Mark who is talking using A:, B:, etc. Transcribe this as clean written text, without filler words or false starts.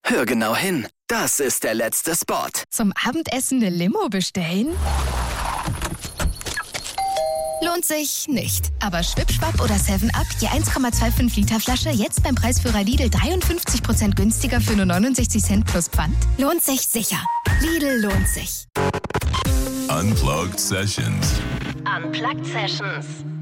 A: Hör genau hin. Das ist der letzte Spot.
B: Zum Abendessen eine Limo bestellen? Lohnt sich nicht. Aber Schwipschwapp oder 7-Up, je 1,25 Liter Flasche, jetzt beim Preisführer Lidl 53% günstiger für nur 69 Cent plus Pfand. Lohnt sich sicher. Lidl lohnt sich.
C: Unplugged Sessions.
D: Unplugged Sessions.